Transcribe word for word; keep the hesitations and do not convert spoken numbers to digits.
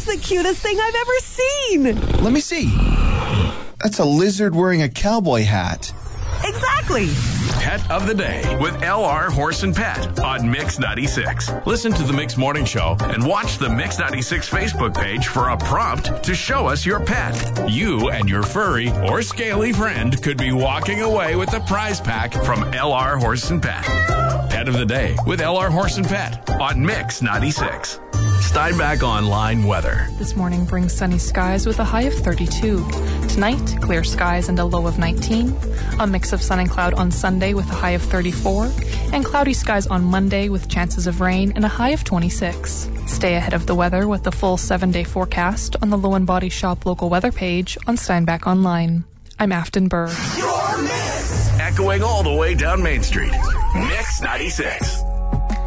the cutest thing I've ever seen. Let me see. That's a lizard wearing a cowboy hat. Exactly. Pet of the Day with L R Horse and Pet on Mix ninety-six. Listen to the Mix Morning Show and watch the Mix ninety-six Facebook page for a prompt to show us your pet. You and your furry or scaly friend could be walking away with a prize pack from L R Horse and Pet. Pet of the Day with L R Horse and Pet on Mix ninety-six. Steinbach Online weather. This morning brings sunny skies with a high of thirty-two. Tonight, clear skies and a low of nineteen. A mix of sun and cloud on Sunday with a high of thirty-four. And cloudy skies on Monday with chances of rain and a high of twenty-six. Stay ahead of the weather with the full seven-day forecast on the Low and Body Shop local weather page on Steinbach Online. I'm Afton Burr. Your Mix! Echoing all the way down Main Street. Mix ninety-six.